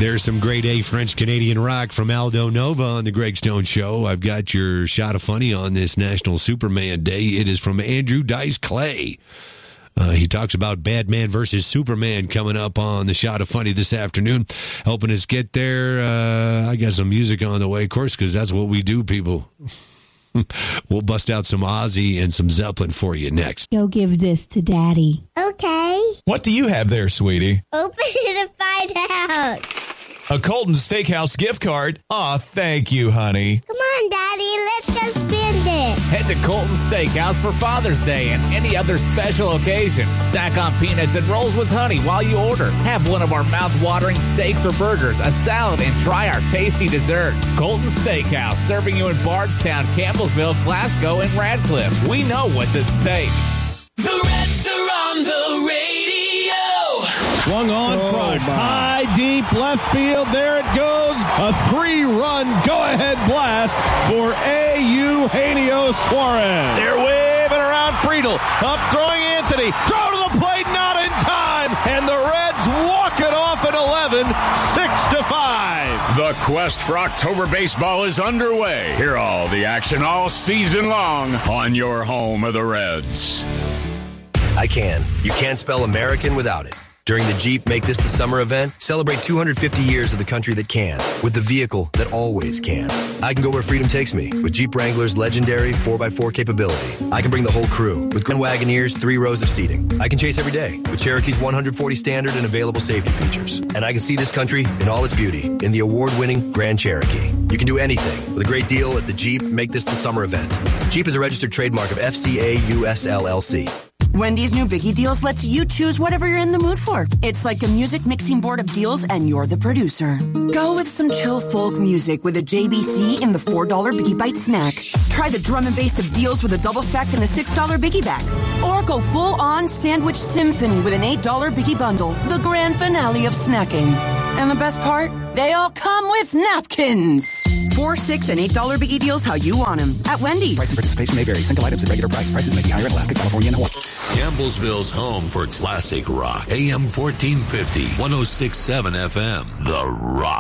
There's some grade A French-Canadian rock from Aldo Nova on the Greg Stone Show. I've got your shot of funny on this National Superman Day. It is from Andrew Dice Clay. He talks about Batman versus Superman coming up on the Shot of Funny this afternoon. Helping us get there. I got some music on the way, of course, because that's what we do, people. We'll bust out some Ozzy and some Zeppelin for you next. Go give this to Daddy. Okay. What do you have there, sweetie? Open it to find out. A Colton Steakhouse gift card? Aw, thank you, honey. Come on, Daddy. Let's go spend it. Head to Colton Steakhouse for Father's Day and any other special occasion. Snack on peanuts and rolls with honey while you order. Have one of our mouth-watering steaks or burgers, a salad, and try our tasty desserts. Colton Steakhouse, serving you in Bardstown, Campbellsville, Glasgow, and Radcliffe. We know what's at stake. The Reds are on the radio. Swung on, crushed. High, deep, left field. There it goes. A 3-run go-ahead blast for Eugenio Suarez. They're waving around Friedel. Up throwing Anthony. Throw to the plate, not in time. And the Reds walk it off at 11, 6-5. The quest for October baseball is underway. Hear all the action all season long on your home of the Reds. I can. You can't spell American without it. During the Jeep Make This the Summer event, celebrate 250 years of the country that can, with the vehicle that always can. I can go where freedom takes me, with Jeep Wrangler's legendary 4x4 capability. I can bring the whole crew, with Grand Wagoneer's 3 rows of seating. I can chase every day, with Cherokee's 140 standard and available safety features. And I can see this country in all its beauty, in the award-winning Grand Cherokee. You can do anything, with a great deal at the Jeep Make This the Summer event. Jeep is a registered trademark of FCA US LLC. Wendy's new Biggie Deals lets you choose whatever you're in the mood for. It's like a music mixing board of deals, and you're the producer. Go with some chill folk music with a JBC in the $4 Biggie Bite snack. Try the drum and bass of deals with a double stack and a $6 Biggie bag. Or go full-on sandwich symphony with an $8 Biggie bundle, the grand finale of snacking. And the best part? They all come with napkins. $4, $6, and $8 Biggie Deals how you want them at Wendy's. Price and participation may vary. Single items at regular price. Prices may be higher in Alaska, California, and Hawaii. Campbellsville's home for classic rock. AM 1450, 106.7 FM. The Rock.